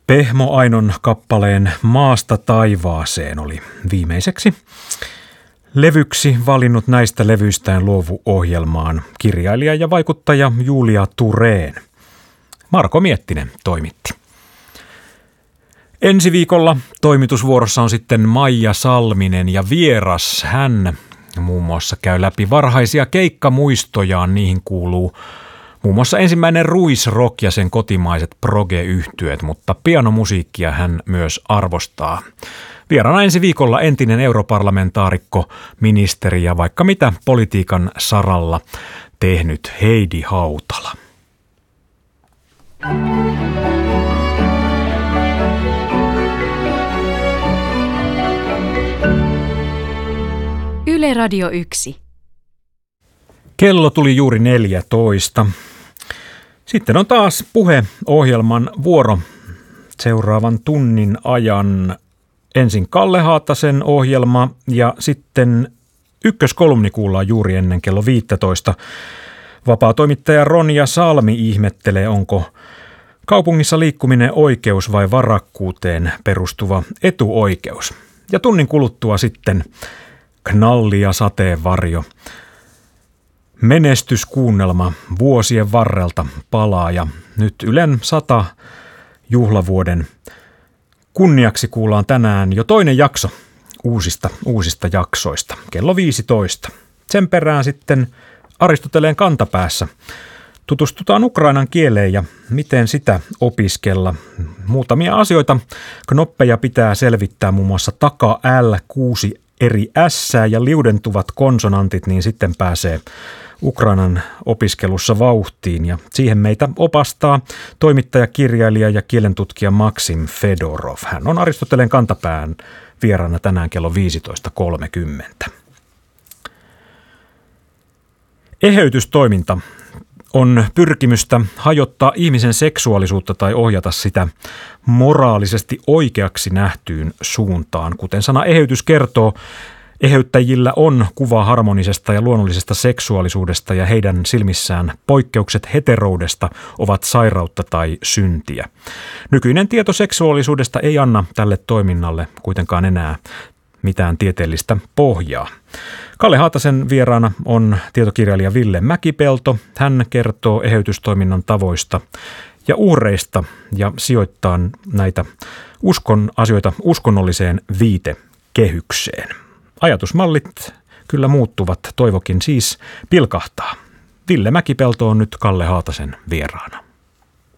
Pehmo Ainon kappaleen Maasta taivaaseen oli viimeiseksi levyksi valinnut näistä levyistään luovuohjelmaan kirjailija ja vaikuttaja Julia Thurén. Marko Miettinen toimitti. Ensi viikolla toimitusvuorossa on sitten Maija Salminen ja vieras. Hän muun muassa käy läpi varhaisia keikkamuistojaan. Niihin kuuluu muun muassa ensimmäinen Ruisrock ja sen kotimaiset proge-yhtyeet, mutta pianomusiikkia hän myös arvostaa. Vieraana ensi viikolla entinen europarlamentaarikko, ministeri ja vaikka mitä politiikan saralla tehnyt Heidi Hautala. Yle Radio 1. Kello tuli juuri 14. Sitten on taas puheohjelman vuoro seuraavan tunnin ajan. Ensin Kalle Haatasen ohjelma ja sitten ykköskolumni kuullaan juuri ennen kello 15. Vapaatoimittaja Ronja Salmi ihmettelee, onko kaupungissa liikkuminen oikeus vai varakkuuteen perustuva etuoikeus. Ja tunnin kuluttua sitten Knalli ja sateenvarjo. Menestyskuunnelma vuosien varrelta palaa ja nyt Ylen 100 juhlavuoden kunniaksi kuullaan tänään jo toinen jakso uusista jaksoista, kello 15. Sen perään sitten Aristoteleen kantapäässä tutustutaan ukrainan kieleen ja miten sitä opiskella. Muutamia asioita, knoppeja pitää selvittää, muun muassa taka L, 6 eri S ja liudentuvat konsonantit, niin sitten pääsee Ukrainan opiskelussa vauhtiin ja siihen meitä opastaa toimittaja, kirjailija ja kielentutkija Maksim Fedorov. Hän on Aristoteleen kantapään vieraana tänään kello 15.30. Eheytystoiminta on pyrkimystä hajottaa ihmisen seksuaalisuutta tai ohjata sitä moraalisesti oikeaksi nähtyyn suuntaan. Kuten sana eheytys kertoo, eheyttäjillä on kuva harmonisesta ja luonnollisesta seksuaalisuudesta ja heidän silmissään poikkeukset heteroudesta ovat sairautta tai syntiä. Nykyinen tieto seksuaalisuudesta ei anna tälle toiminnalle kuitenkaan enää mitään tieteellistä pohjaa. Kalle Haatasen vieraana on tietokirjailija Ville Mäkipelto. Hän kertoo eheytystoiminnan tavoista ja uhreista ja sijoittaa näitä uskon asioita uskonnolliseen viitekehykseen. Ajatusmallit kyllä muuttuvat, toivokin siis pilkahtaa. Ville Mäkipelto on nyt Kalle Haatasen vieraana.